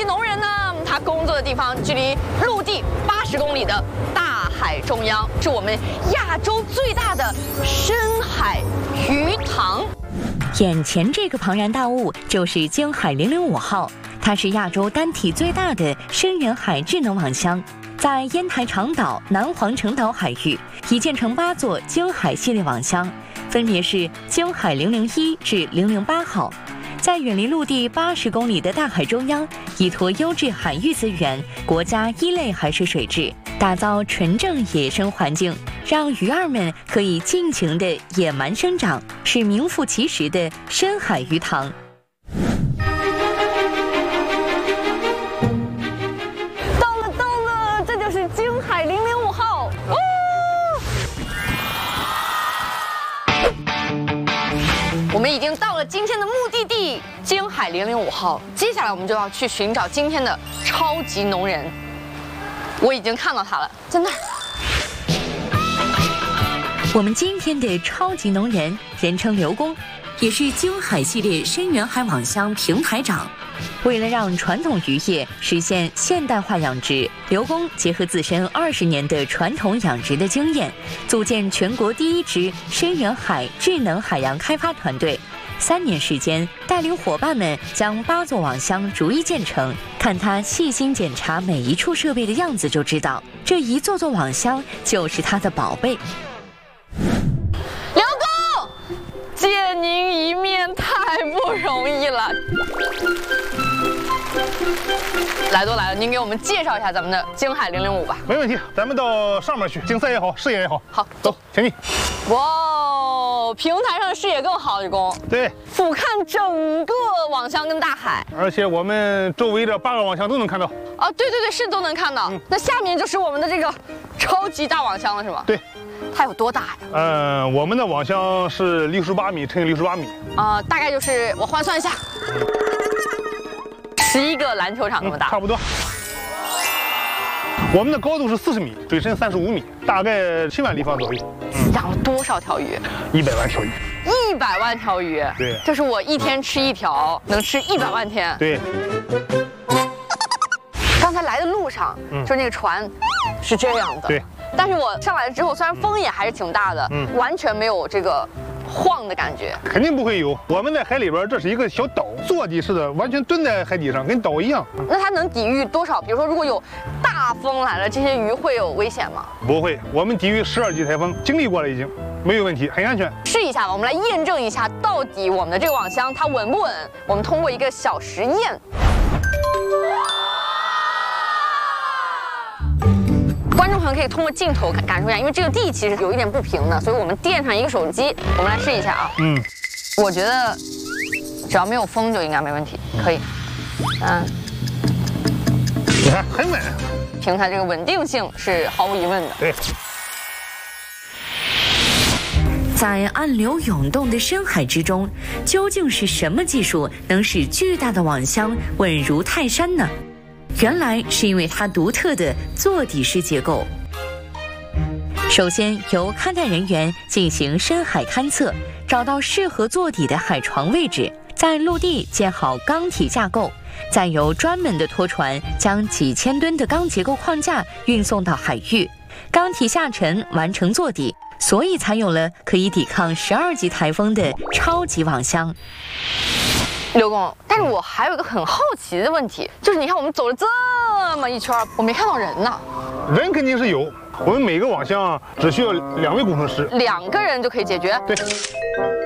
级农人呢，他工作的地方距离陆地80公里的大海中央，是我们亚洲最大的深海鱼塘。 眼前这个庞然大物就是鲸海005号，它是亚洲单体最大的深远海智能网箱。在烟台长岛、南黄城岛海域，已建成8座鲸海系列网箱，分别是鲸海001至008号。在远离陆地80公里的大海中央，依托优质海域资源、国家1类海水水质，打造纯正野生环境，让鱼儿们可以尽情的野蛮生长，是名副其实的深海鱼塘。 到了，这就是鲸海005号。哦！我们已经到了今天的目的地鲸海005号，接下来我们就要去寻找今天的超级农人。我已经看到他了，在那儿。 我们今天的超级农人，人称刘工，也是鲸海系列深远海网箱平台长。为了让传统渔业实现现代化养殖，刘工结合自身20年的传统养殖的经验，组建全国第1支深远海智能海洋开发团队。3年时间，带领伙伴们将8座网箱逐一建成。看他细心检查每一处设备的样子，就知道这一座座网箱就是他的宝贝。 刘工，见您一面太不容易了。来都来了，您给我们介绍一下咱们的鲸海005吧。 没问题，咱们到上面去，竞赛也好，视野也好。 好， 走，前进。 哇，平台上的视野更好，刘工。 对， 俯瞰整个网箱跟大海。 而且我们周围的8个网箱都能看到。 啊，对，是都能看到。那下面就是我们的这个超级大网箱了，是吗？ 对。 它有多大呀？ 我们的网箱是68米乘以68米。 大概就是我换算一下，11个篮球场那么大。 差不多。我们的高度是40米，水深35米，大概7万立方左右。 养了多少条鱼 ？100万条鱼。 100万条鱼。 对。 这是我1天吃1条，能吃100万天。 对。 刚才来的路上，就那个船是这样的。 对。 但是我上来了之后，虽然风也还是挺大的，完全没有这个晃的感觉。 肯定不会有。我们在海里边，这是一个小岛，坐地式的，完全蹲在海底上，跟岛一样。 那它能抵御多少？比如说，如果有大风来了，这些鱼会有危险吗？ 不会，我们抵御12级台风，经历过了已经，没有问题，很安全。 试一下吧，我们来验证一下，到底我们的这个网箱它稳不稳？我们通过一个小实验。观众朋友可以通过镜头感受一下，因为这个地其实有一点不平的，所以我们垫上一个手机，我们来试一下啊。我觉得只要没有风就应该没问题，可以。 你看很稳， 平台这个稳定性是毫无疑问的。 对。 在暗流涌动的深海之中，究竟是什么技术能使巨大的网箱稳如泰山呢？原来是因为它独特的座底式结构。首先由勘探人员进行深海勘测，找到适合座底的海床位置，在陆地建好钢体架构，再由专门的拖船将几千吨的钢结构框架运送到海域，钢体下沉完成座底，所以才有了可以抵抗12级台风的超级网箱。 刘工，但是我还有一个很好奇的问题，就是你看我们走了这么一圈，我没看到人呢。 人肯定是有，我们每个网箱只需要2位工程师， 2个人就可以解决。 对。